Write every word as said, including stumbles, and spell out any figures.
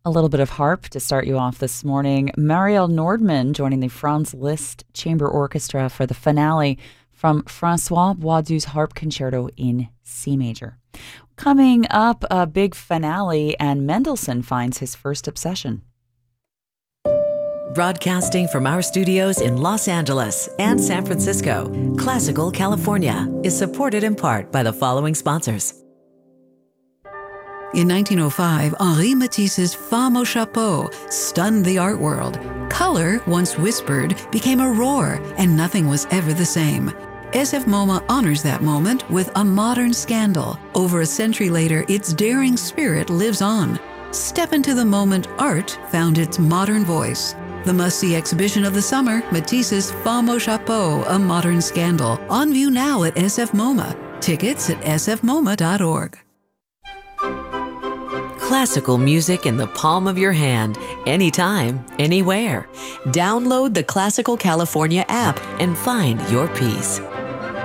A little bit of harp to start you off this morning. Marielle Nordman joining the Franz Liszt Chamber Orchestra for the finale from Francois Boisdu's Harp Concerto in C major. Coming up, a big finale, and Mendelssohn finds his first obsession. Broadcasting from our studios in Los Angeles and San Francisco, Classical California is supported in part by the following sponsors. In nineteen oh five, Henri Matisse's Femme au Chapeau stunned the art world. Color, once whispered, became a roar, and nothing was ever the same. S F MoMA honors that moment with a modern scandal. Over a century later, its daring spirit lives on. Step into the moment art found its modern voice. The must-see exhibition of the summer, Matisse's Femme au Chapeau, A Modern Scandal. On view now at S F MoMA. Tickets at s f moma dot org. Classical music in the palm of your hand, anytime, anywhere. Download the Classical California app and find your peace.